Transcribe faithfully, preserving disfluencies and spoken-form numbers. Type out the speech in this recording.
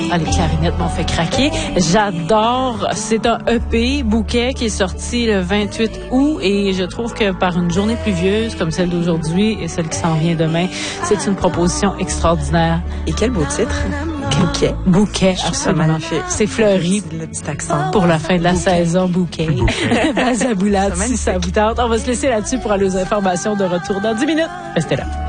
Ah, les clarinettes m'ont fait craquer. J'adore. C'est un E P, Bouquet, qui est sorti le vingt-huit août et je trouve que par une journée pluvieuse comme celle d'aujourd'hui et celle qui s'en vient demain, c'est une proposition extraordinaire. Et quel beau titre. Bouquet. Bouquet, absolument. Magnifique. C'est fleuri. Le petit accent. Pour la fin de la Bouquet. saison, Bouquet. Bazaboulade, si magnifique. ça vous tente. On va se laisser là-dessus pour aller aux informations de retour dans dix minutes. Restez là.